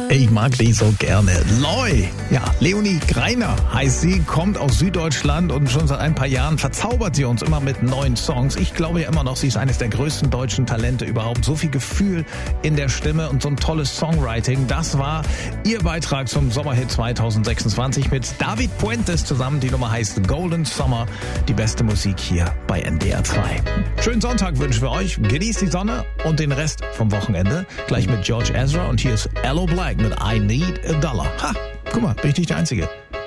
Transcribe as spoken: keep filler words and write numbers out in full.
Ich mag die so gerne. Loi, ja, Leonie Greiner heißt sie, kommt aus Süddeutschland und schon seit ein paar Jahren verzaubert sie uns immer mit neuen Songs. Ich glaube ja immer noch, sie ist eines der größten deutschen Talente überhaupt. So viel Gefühl in der Stimme und so ein tolles Songwriting. Das war ihr Beitrag zum Sommerhit zwanzig sechsundzwanzig mit David Puentes zusammen. Die Nummer heißt Golden Summer. Die beste Musik hier bei N D R zwei. Schönen Sonntag wünschen wir euch. Genießt die Sonne und den Rest vom Wochenende. Gleich mit George Ezra und hier ist Aloe Black mit I Need a Dollar. Ha, guck mal, bin ich nicht der Einzige.